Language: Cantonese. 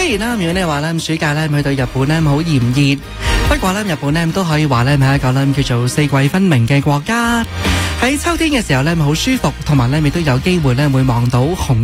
雖然啦，如果你話咧暑假咧去到日本咧好炎熱，不過咧日本咧都可以話咧係一個咧叫做四季分明嘅國家。喺秋天嘅時候咧好舒服，同埋咧亦都有機會咧會望到紅